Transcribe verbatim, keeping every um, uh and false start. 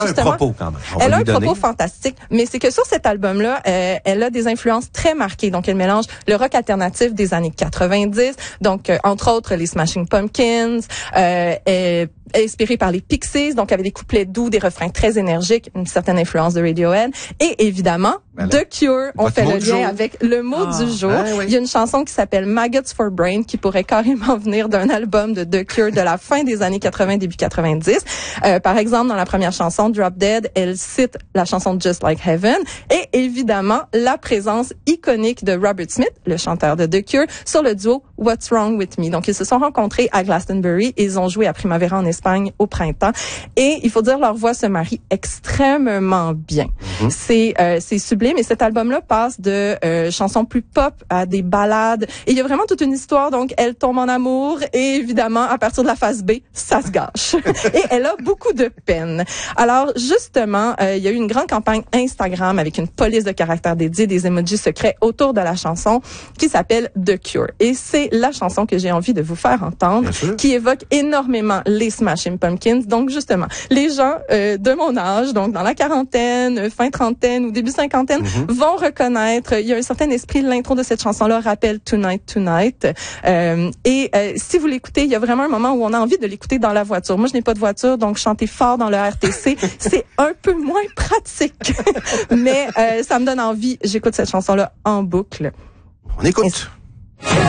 justement, un propos quand même. On elle a un donner. propos fantastique, mais c'est que sur cet album-là, euh, elle a des influences très marquées. Donc, elle mélange le rock alternatif des années quatre-vingt-dix, donc euh, entre autres les Smashing Pumpkins, euh, est inspirée par les Pixies, donc avec des couplets doux, des refrains très énergiques, une certaine influence de Radiohead, et évidemment ben The Cure. On fait le lien jour. avec le mot ah, du jour. Ben oui. Il y a une chanson qui s'appelle Maggots for Brain qui pourrait carrément venir d'un album de The Cure de la fin des années quatre-vingts, début quatre-vingt-dix. Euh, par exemple, dans la première chanson, Drop Dead, elle cite la chanson Just Like Heaven et évidemment la présence iconique de Robert Smith, le chanteur de The Cure, sur le duo What's Wrong With Me. Donc, ils se sont rencontrés à Glastonbury et ils ont joué à Primavera en Espagne au printemps. Et il faut dire, leur voix se marie extrêmement bien. Mm-hmm. C'est euh, c'est sublime. Et cet album-là passe de euh, chansons plus pop à des ballades. Et il y a vraiment toute une histoire. Donc, elle tombe en amour et évidemment, à partir de la phase B, ça se gâche. Et elle a beaucoup de peine. Alors, justement, euh, il y a eu une grande campagne Instagram avec une police de caractères dédiée, des emojis secrets autour de la chanson qui s'appelle The Cure. Et c'est la chanson que j'ai envie de vous faire entendre, qui évoque énormément les Smashing Pumpkins. Donc, justement, les gens euh, de mon âge, donc dans la quarantaine, fin trentaine ou début cinquantaine, mm-hmm. vont reconnaître. Il y a un certain esprit. L'intro de cette chanson-là rappelle Tonight, Tonight. Euh, et euh, si vous l'écoutez, il y a vraiment un moment où on a envie de l'écouter dans la voiture. Moi, je n'ai pas de voiture, donc chanter fort dans le R T C, c'est un peu moins pratique. Mais euh, ça me donne envie. J'écoute cette chanson-là en boucle. On écoute. Et